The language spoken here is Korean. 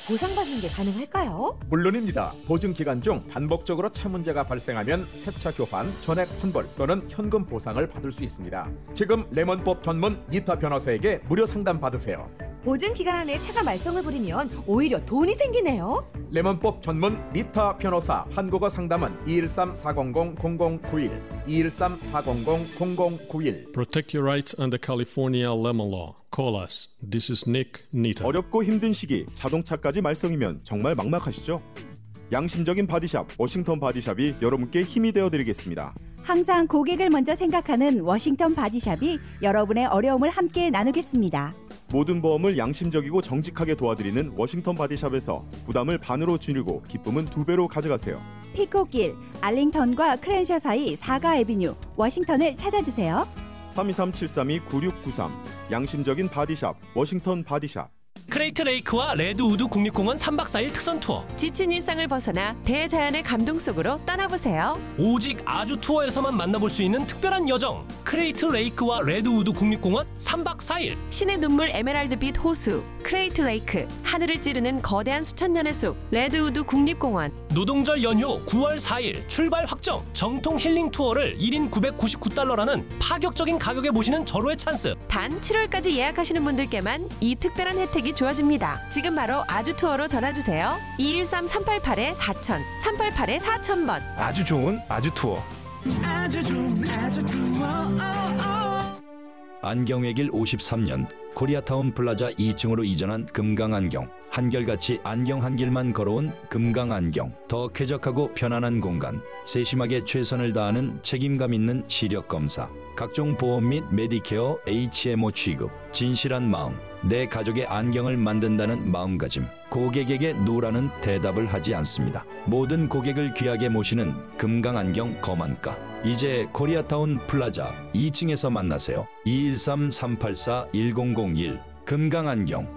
보상받는 게 가능할까요? 물론입니다. 보증 기간 중 반복적으로 차 문제가 발생하면 새차 교환, 전액 환불 또는 현금 보상을 받을 수 있습니다. 지금 레몬법 전문 니타 변호사에게 무료 상담 받으세요. 보증 기간 안에 차가 말썽을 부리면 오히려 돈이 생기네요. 레몬법 전문 니타 변호사 한국어 상담은 213-400-0091 213-400-0091. Protect your rights under California lemon law. Call us. This is Nick Nita. 어렵고 힘든 시기 자동차까지 말썽이면 정말 막막하시죠? 양심적인 바디샵 워싱턴 바디샵이 여러분께 힘이 되어드리겠습니다. 항상 고객을 먼저 생각하는 워싱턴 바디샵이 여러분의 어려움을 함께 나누겠습니다. 모든 보험을 양심적이고 정직하게 도와드리는 워싱턴 바디샵에서 부담을 반으로 줄이고 기쁨은 2배로 가져가세요. 피코길, 알링턴과 크랜셔 사이 4가 애비뉴, 워싱턴을 찾아주세요. 323-732-9693 양심적인 바디샵 워싱턴 바디샵. 크레이트 레이크와 레드우드 국립공원 3박 4일 특선 투어. 지친 일상을 벗어나 대자연의 감동 속으로 떠나보세요. 오직 아주 투어에서만 만나볼 수 있는 특별한 여정. 크레이트 레이크와 레드우드 국립공원 3박 4일. 신의 눈물 에메랄드빛 호수, 크레이트 레이크, 하늘을 찌르는 거대한 수천 년의 숲, 레드우드 국립공원. 노동절 연휴 9월 4일 출발 확정. 정통 힐링 투어를 1인 999달러라는 파격적인 가격에 모시는 절호의 찬스. 단 7월까지 예약하시는 분들께만 이 특별한 혜택이 주어집니다. 지금 바로 아주 투어로 전화주세요. 213-388-4000, 388-4000번. 아주 좋은 아주 투어. 안경의 길 53년 코리아타운 플라자 2층으로 이전한 금강안경. 한결같이 안경 한 길만 걸어온 금강안경. 더 쾌적하고 편안한 공간. 세심하게 최선을 다하는 책임감 있는 시력 검사. 각종 보험 및 메디케어 HMO 취급. 진실한 마음. 내 가족의 안경을 만든다는 마음가짐. 고객에게 노라는 대답을 하지 않습니다. 모든 고객을 귀하게 모시는 금강안경 거만가. 이제 코리아타운 플라자 2층에서 만나세요. 213-384-1001 금강안경.